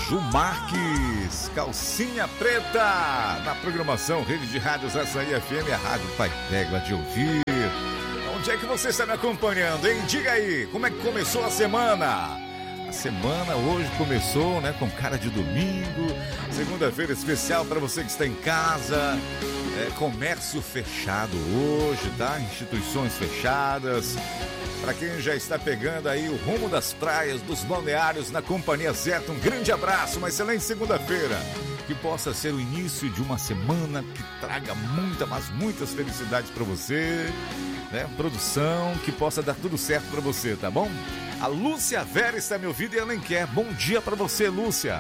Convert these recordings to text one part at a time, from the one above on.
Ju Marques, Calcinha Preta, na programação Rede de Rádios Açaí FM, a Rádio Pai D'Égua de ouvir. Onde é que você está me acompanhando, hein? Diga aí, como é que começou a semana? A semana hoje começou, né, com cara de domingo, segunda-feira especial para você que está em casa, comércio fechado hoje, tá? Instituições fechadas. Para quem já está pegando aí o rumo das praias, dos balneários na companhia certa, um grande abraço, uma excelente segunda-feira. Que possa ser o início de uma semana que traga muitas felicidades para você, né? Produção, que possa dar tudo certo para você, tá bom? A Lúcia Vera está me ouvindo e ela quer. Bom dia para você, Lúcia.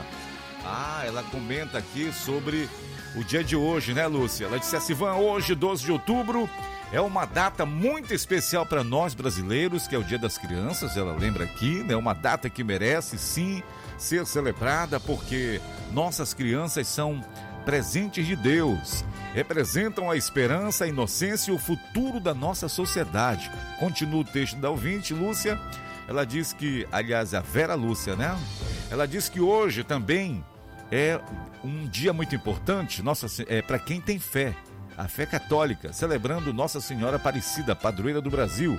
Ela comenta aqui sobre o dia de hoje, né, Lúcia? Ela disse assim: hoje, 12 de outubro, é uma data muito especial para nós brasileiros, que é o Dia das Crianças. Ela lembra aqui, né? Uma data que merece, sim, ser celebrada, porque nossas crianças são presentes de Deus. Representam a esperança, a inocência e o futuro da nossa sociedade. Continua o texto da ouvinte, Lúcia. Ela diz que, aliás, a Vera Lúcia, né? Ela diz que hoje também é um dia muito importante para quem tem fé. A fé católica, celebrando Nossa Senhora Aparecida, padroeira do Brasil.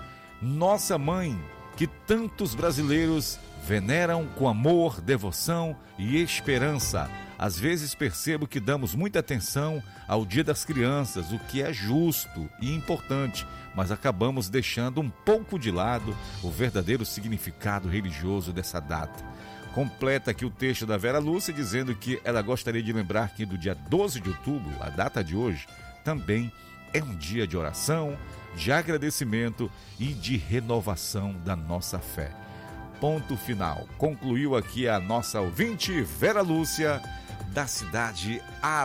Nossa mãe, que tantos brasileiros veneram com amor, devoção e esperança. Às vezes percebo que damos muita atenção ao Dia das Crianças, o que é justo e importante, mas acabamos deixando um pouco de lado o verdadeiro significado religioso dessa data. Completa aqui o texto da Vera Lúcia dizendo que ela gostaria de lembrar que do dia 12 de outubro, a data de hoje, também é um dia de oração, de agradecimento e de renovação da nossa fé. Ponto final. Concluiu aqui a nossa ouvinte Vera Lúcia, da cidade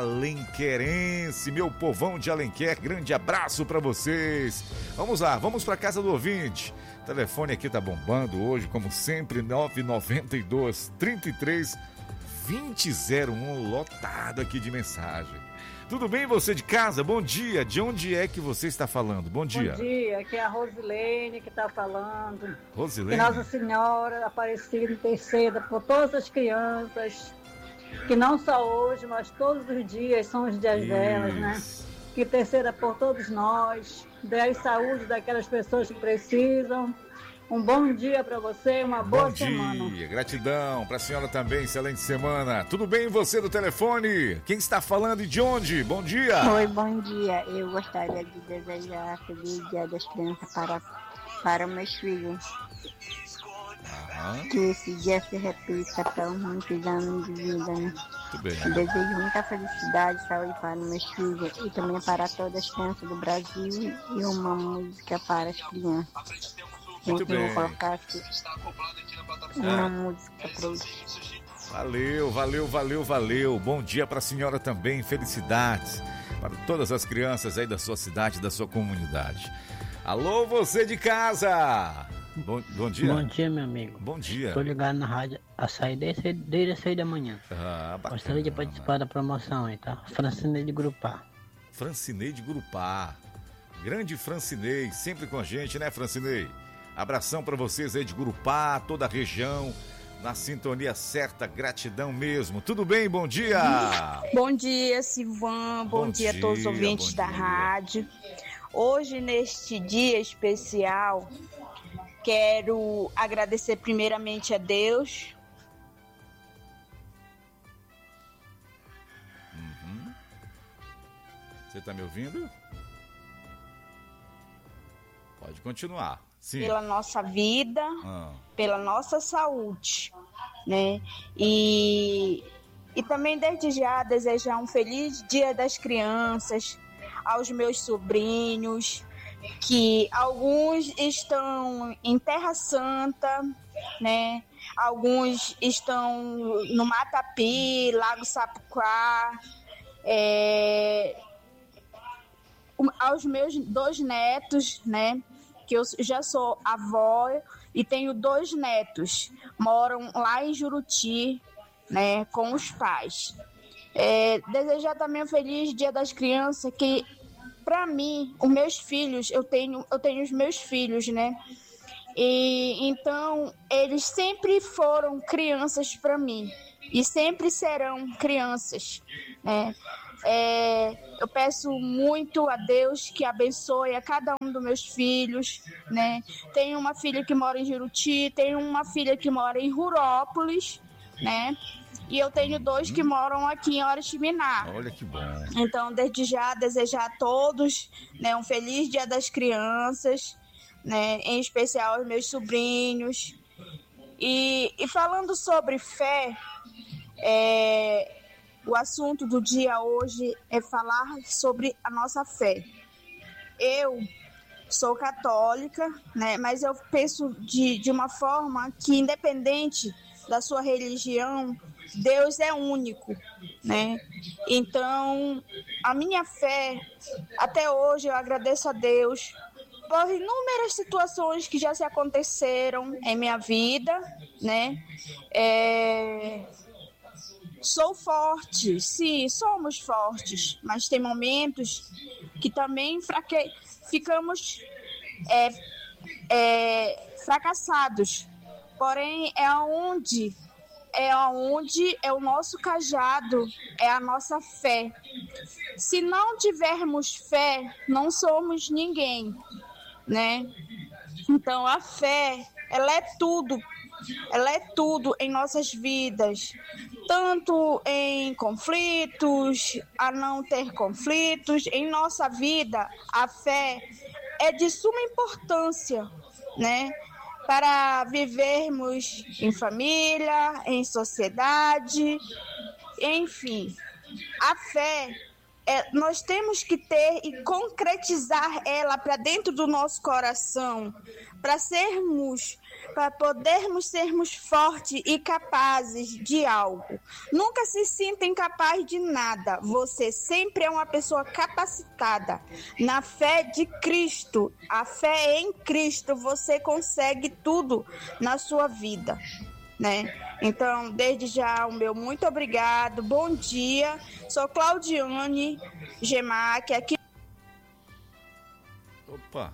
alenquerense. Meu povão de Alenquer, grande abraço para vocês. Vamos lá, vamos para casa do ouvinte. O telefone aqui tá bombando hoje, como sempre, 992 33 2001, lotado aqui de mensagem. Tudo bem, você de casa? Bom dia. De onde é que você está falando? Bom dia. Bom dia, aqui é a Rosilene que está falando. Rosilene? Que Nossa Senhora Aparecida interceda por todas as crianças, que não só hoje, mas todos os dias são os dias delas, né? Que interceda por todos nós, dê a saúde daquelas pessoas que precisam. Um bom dia para você, uma boa semana. Bom dia, gratidão para a senhora também, excelente semana. Tudo bem, você do telefone? Quem está falando e de onde? Bom dia. Oi, bom dia. Eu gostaria de desejar feliz Dia das Crianças para meus filhos. Que esse dia se repita para muitos anos de vida, né? Muito bem. Desejo muita felicidade e saúde para meus filhos e também para todas as crianças do Brasil e uma música para as crianças. Muito bem. Vou colocar aqui uma música para eles. Valeu. Bom dia para a senhora também, felicidades para todas as crianças aí da sua cidade, da sua comunidade. Alô, você de casa! Bom dia. Bom dia, meu amigo. Bom dia. Estou ligado na rádio Açaí desde as 6 da manhã. Gostaria de participar da promoção aí, tá? Francinei de Grupá. Francinei de Grupá. Grande Francinei, sempre com a gente, né, Francinei? Abração para vocês aí de Grupá, toda a região, na sintonia certa, gratidão mesmo. Tudo bem? Bom dia! Bom dia, Silvan. Bom dia a todos os ouvintes da rádio. Hoje, neste dia especial, quero agradecer primeiramente a Deus. Você está me ouvindo? Pode continuar. Sim. Pela nossa vida, pela nossa saúde, né? E também desde já desejar um feliz Dia das Crianças aos meus sobrinhos, que alguns estão em Terra Santa, né? Alguns estão no Matapi, Lago Sapuquá, aos meus 2 netos, né? Que eu já sou avó e tenho 2 netos, moram lá em Juruti, né, com os pais. Desejar também um feliz Dia das Crianças, que para mim, os meus filhos, eu tenho os meus filhos, né? E então eles sempre foram crianças para mim e sempre serão crianças, né? Eu peço muito a Deus que abençoe a cada um dos meus filhos, né? Tenho uma filha que mora em Juruti, tenho uma filha que mora em Rurópolis, né? E eu tenho 2 que moram aqui em Oriximiná. Olha que bom. Então, desde já, desejar a todos, né, um feliz Dia das Crianças, né, em especial aos meus sobrinhos. E falando sobre fé, o assunto do dia hoje é falar sobre a nossa fé. Eu sou católica, né, mas eu penso de uma forma que, independente da sua religião, Deus é único, né? Então, a minha fé, até hoje eu agradeço a Deus por inúmeras situações que já se aconteceram em minha vida, né? Sou forte, sim, somos fortes, mas tem momentos que também ficamos fracassados. Porém, é onde é o nosso cajado, é a nossa fé. Se não tivermos fé, não somos ninguém, né? Então, a fé, ela é tudo em nossas vidas, tanto em conflitos, a não ter conflitos. Em nossa vida, a fé é de suma importância, né? Para vivermos em família, em sociedade, enfim. A fé, nós temos que ter e concretizar ela para dentro do nosso coração, para podermos sermos fortes e capazes de algo. Nunca se sinta incapaz de nada. Você sempre é uma pessoa capacitada. Na fé de Cristo, a fé em Cristo, você consegue tudo na sua vida, né? Então, desde já, o meu muito obrigado. Bom dia. Sou Claudiane Gemac, aqui. Opa!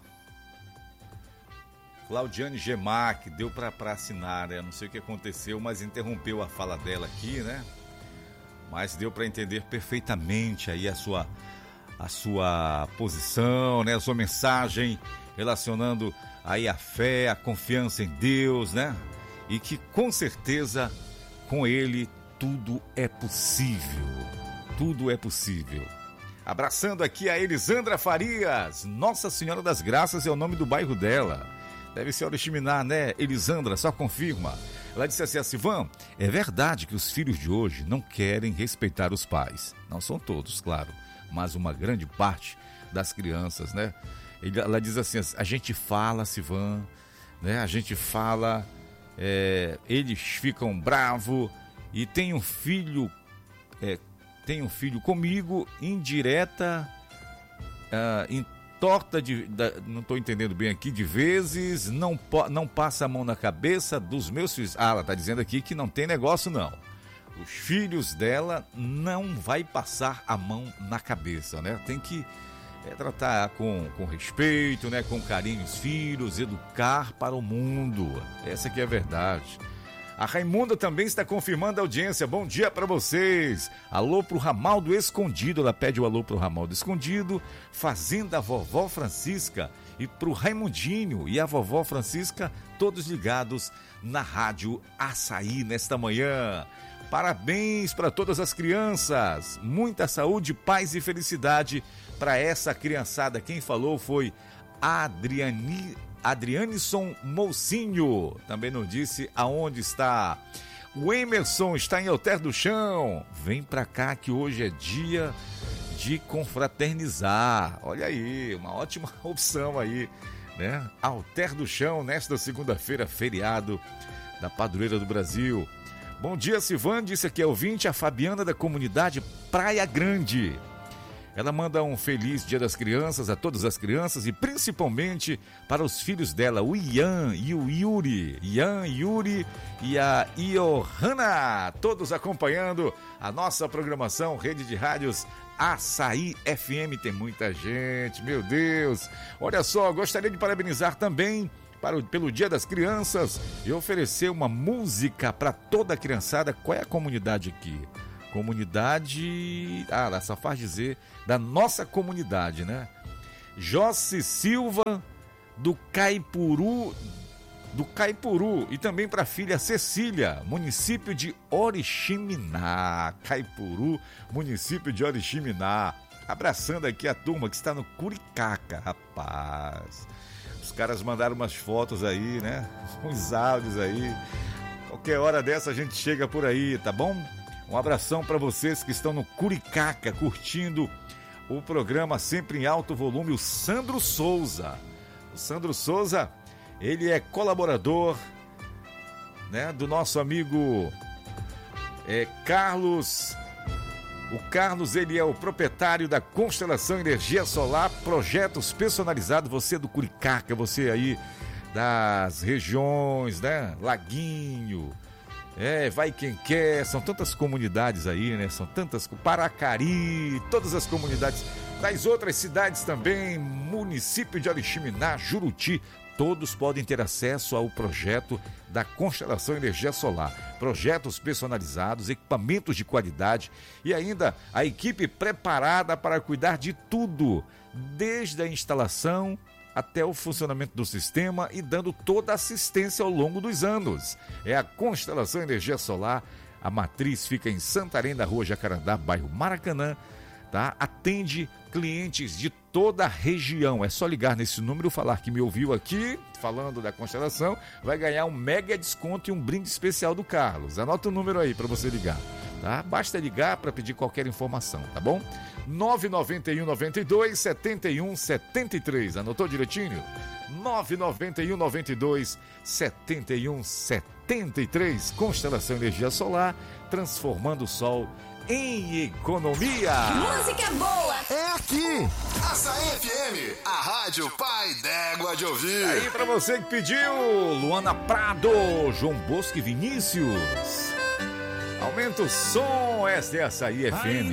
Claudiane Gemac, deu para assinar, né? Não sei o que aconteceu, mas interrompeu a fala dela aqui, né? Mas deu para entender perfeitamente aí a sua posição, né? A sua mensagem relacionando aí a fé, a confiança em Deus, né? E que com certeza com Ele tudo é possível. Tudo é possível. Abraçando aqui a Elisandra Farias, Nossa Senhora das Graças é o nome do bairro dela. Deve ser Oriximiná, né? Elisandra, só confirma. Ela disse assim, a Sivan, é verdade que os filhos de hoje não querem respeitar os pais. Não são todos, claro, mas uma grande parte das crianças, né? Ela diz assim, a gente fala, Sivan, né? A gente fala, eles ficam bravos e tem um filho comigo, indireta, torta não estou entendendo bem aqui, de vezes, não passa a mão na cabeça dos meus filhos. Ela está dizendo aqui que não tem negócio, não. Os filhos dela não vai passar a mão na cabeça, né? Tem que tratar com respeito, né? Com carinho os filhos, educar para o mundo. Essa aqui é a verdade. A Raimunda também está confirmando a audiência. Bom dia para vocês. Alô pro Ramaldo Escondido. Ela pede o alô pro Ramaldo Escondido. Fazenda Vovó Francisca. E pro Raimundinho e a Vovó Francisca, todos ligados na Rádio Açaí nesta manhã. Parabéns para todas as crianças. Muita saúde, paz e felicidade para essa criançada. Quem falou foi Adrianisson Mocinho, também não disse aonde está. O Emerson está em Alter do Chão. Vem pra cá que hoje é dia de confraternizar. Olha aí, uma ótima opção aí, né? Alter do Chão, nesta segunda-feira, feriado da Padroeira do Brasil. Bom dia, Sivan, disse aqui ouvinte, a Fabiana da comunidade Praia Grande. Ela manda um feliz Dia das Crianças a todas as crianças e principalmente para os filhos dela, o Ian e o Yuri. Ian, Yuri e a Iohanna, todos acompanhando a nossa programação, Rede de Rádios Açaí FM. Tem muita gente, meu Deus. Olha só, gostaria de parabenizar também pelo Dia das Crianças e oferecer uma música para toda a criançada. Qual é a comunidade aqui? Comunidade... ela só faz dizer da nossa comunidade, né? Jossi Silva, do Caipuru, e também para a filha Cecília, município de Oriximiná. Caipuru, município de Oriximiná. Abraçando aqui a turma que está no Curicaca, rapaz. Os caras mandaram umas fotos aí, né? Uns áudios aí. Qualquer hora dessa a gente chega por aí, tá bom? Um abração para vocês que estão no Curicaca, curtindo o programa sempre em alto volume. O Sandro Souza. O Sandro Souza, ele é colaborador, né, do nosso amigo Carlos. O Carlos, ele é o proprietário da Constelação Energia Solar, projetos personalizados. Você do Curicaca, você aí das regiões, né? Laguinho, Vai Quem Quer, são tantas comunidades aí, né? São tantas, Paracari, todas as comunidades das outras cidades também, município de Oriximiná, Juruti, todos podem ter acesso ao projeto da Constelação Energia Solar. Projetos personalizados, equipamentos de qualidade e ainda a equipe preparada para cuidar de tudo, desde a instalação até o funcionamento do sistema e dando toda a assistência ao longo dos anos. É a Constelação Energia Solar. A matriz fica em Santarém, da Rua Jacarandá, bairro Maracanã. Tá? Atende clientes de toda a região. É só ligar nesse número, falar que me ouviu aqui, falando da Constelação, vai ganhar um mega desconto e um brinde especial do Carlos. Anota o número aí para você ligar, tá? Basta ligar para pedir qualquer informação, tá bom? 991 92 71 73. Anotou direitinho? 991 92 71 73. Constelação Energia Solar, transformando o sol em economia. Música boa é aqui. Açaí FM, a rádio Pai d'Égua de ouvir. Aí pra você que pediu, Luana Prado, João Bosco e Vinícius. Aumenta o som, esta é Açaí FM.